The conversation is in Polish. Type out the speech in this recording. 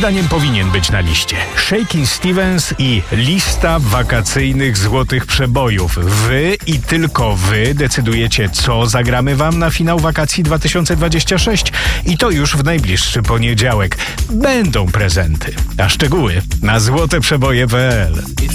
zdaniem powinien być na liście. Shakin' Stevens i lista wakacyjnych złotych przebojów. Wy i tylko wy decydujecie, co zagramy wam na finał wakacji 2026 i to już w najbliższy poniedziałek. Będą prezenty, a szczegóły na złoteprzeboje.pl.